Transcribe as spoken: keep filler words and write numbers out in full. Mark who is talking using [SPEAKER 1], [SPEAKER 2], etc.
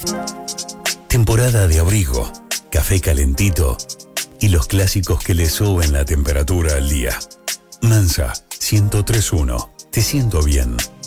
[SPEAKER 1] Temporada de abrigo, café calentito y los clásicos que le suben la temperatura al día. Mansa, ciento tres punto uno. Te siento bien.